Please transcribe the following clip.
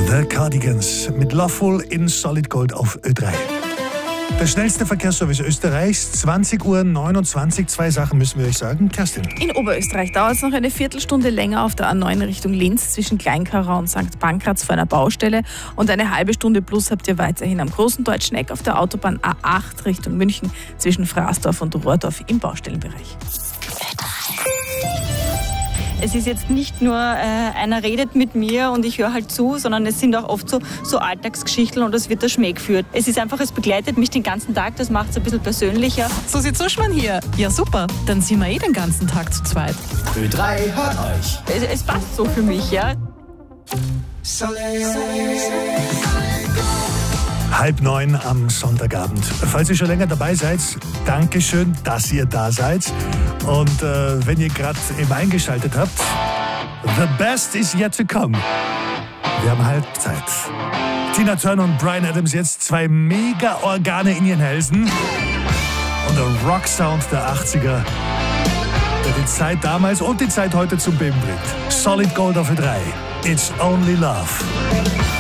The Cardigans mit Loveful in Solid Gold auf Ö3. Der schnellste Verkehrsservice Österreichs, 20:29 Uhr. Zwei Sachen müssen wir euch sagen. Kerstin. In Oberösterreich dauert es noch eine Viertelstunde länger auf der A9 Richtung Linz zwischen Kleinkarau und St. Pankraz vor einer Baustelle. Und eine halbe Stunde plus habt ihr weiterhin am Großen Deutschen Eck auf der Autobahn A8 Richtung München zwischen Fraßdorf und Rohrdorf im Baustellenbereich. Es ist jetzt nicht nur, einer redet mit mir und ich höre halt zu, sondern es sind auch oft so Alltagsgeschichten und es wird der Schmäh geführt. Es ist einfach, es begleitet mich den ganzen Tag, das macht es ein bisschen persönlicher. So sieht Suschmann hier. Ja super, dann sind wir den ganzen Tag zu zweit. Ö3 hört euch. Es passt so für mich, ja. 8:30 am Sonntagabend. Falls ihr schon länger dabei seid, Dankeschön, dass ihr da seid. Und wenn ihr gerade eben eingeschaltet habt, the best is yet to come. Wir haben Halbzeit. Tina Turner und Bryan Adams jetzt zwei Mega-Organe in ihren Hälsen. Und der Rock-Sound der 80er, der die Zeit damals und die Zeit heute zum Beben bringt. Solid Gold auf Ö3. It's only love.